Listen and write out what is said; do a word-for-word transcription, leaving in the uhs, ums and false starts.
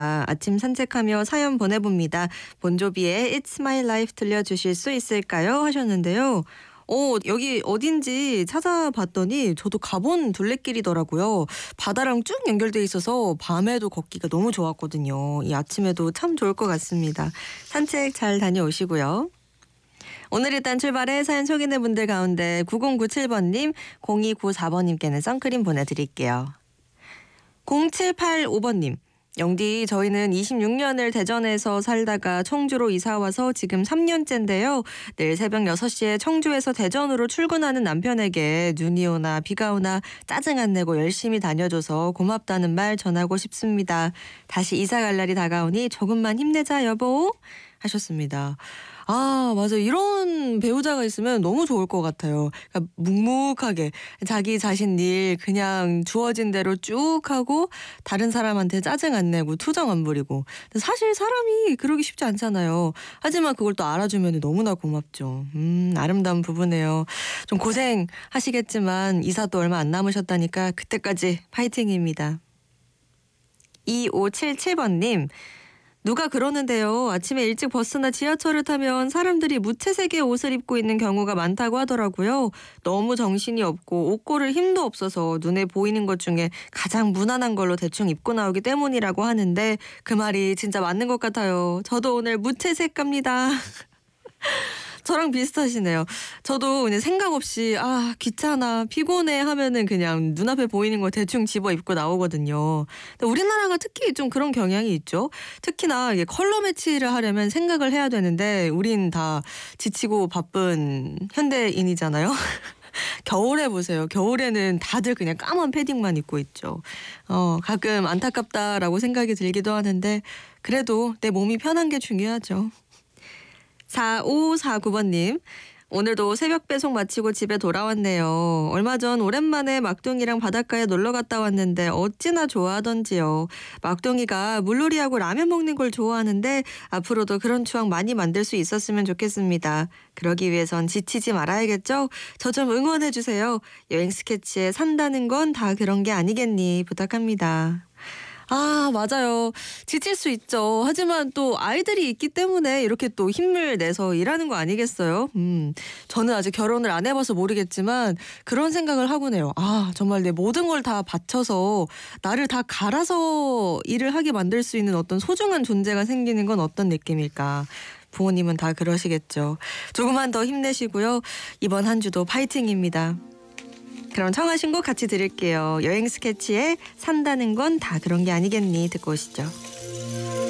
아, 아침 산책하며 사연 보내봅니다. 본조비의 It's My Life 들려주실 수 있을까요? 하셨는데요. 어, 여기 어딘지 찾아봤더니 저도 가본 둘레길이더라고요. 바다랑 쭉 연결돼 있어서 밤에도 걷기가 너무 좋았거든요. 이 아침에도 참 좋을 것 같습니다. 산책 잘 다녀오시고요. 오늘 일단 출발해 사연 소개된 분들 가운데 구공구칠 번님, 공이구사 번님께는 선크림 보내드릴게요. 공칠팔오 번님. 영디, 저희는 이십육 년을 대전에서 살다가 청주로 이사와서 지금 삼 년째인데요. 내일 새벽 여섯 시에 청주에서 대전으로 출근하는 남편에게 눈이 오나 비가 오나 짜증 안 내고 열심히 다녀줘서 고맙다는 말 전하고 싶습니다. 다시 이사 갈 날이 다가오니 조금만 힘내자 여보 하셨습니다. 아, 맞아. 이런 배우자가 있으면 너무 좋을 것 같아요. 그러니까 묵묵하게 자기 자신 일 그냥 주어진 대로 쭉 하고 다른 사람한테 짜증 안 내고 투정 안 부리고. 근데 사실 사람이 그러기 쉽지 않잖아요. 하지만 그걸 또 알아주면 너무나 고맙죠. 음, 아름다운 부부네요. 좀 고생하시겠지만 이사도 얼마 안 남으셨다니까 그때까지 파이팅입니다. 이오칠칠 번님. 누가 그러는데요. 아침에 일찍 버스나 지하철을 타면 사람들이 무채색의 옷을 입고 있는 경우가 많다고 하더라고요. 너무 정신이 없고 옷 고를 힘도 없어서 눈에 보이는 것 중에 가장 무난한 걸로 대충 입고 나오기 때문이라고 하는데 그 말이 진짜 맞는 것 같아요. 저도 오늘 무채색 갑니다. 저랑 비슷하시네요. 저도 그냥 생각 없이 아 귀찮아 피곤해 하면은 그냥 눈앞에 보이는 거 대충 집어 입고 나오거든요. 근데 우리나라가 특히 좀 그런 경향이 있죠. 특히나 이게 컬러 매치를 하려면 생각을 해야 되는데 우린 다 지치고 바쁜 현대인이잖아요. 겨울에 보세요. 겨울에는 다들 그냥 까만 패딩만 입고 있죠. 어, 가끔 안타깝다라고 생각이 들기도 하는데 그래도 내 몸이 편한 게 중요하죠. 사오사구 번님. 오늘도 새벽 배송 마치고 집에 돌아왔네요. 얼마 전 오랜만에 막둥이랑 바닷가에 놀러 갔다 왔는데 어찌나 좋아하던지요. 막둥이가 물놀이하고 라면 먹는 걸 좋아하는데 앞으로도 그런 추억 많이 만들 수 있었으면 좋겠습니다. 그러기 위해선 지치지 말아야겠죠? 저 좀 응원해주세요. 여행 스케치에 산다는 건 다 그런 게 아니겠니 부탁합니다. 아, 맞아요. 지칠 수 있죠. 하지만 또 아이들이 있기 때문에 이렇게 또 힘을 내서 일하는 거 아니겠어요? 음, 저는 아직 결혼을 안 해봐서 모르겠지만 그런 생각을 하곤 해요. 아, 정말 내 모든 걸 다 바쳐서 나를 다 갈아서 일을 하게 만들 수 있는 어떤 소중한 존재가 생기는 건 어떤 느낌일까? 부모님은 다 그러시겠죠. 조금만 더 힘내시고요. 이번 한 주도 파이팅입니다. 그럼 청하신 곡 같이 들을게요. 여행 스케치에 산다는 건 다 그런 게 아니겠니 듣고 오시죠.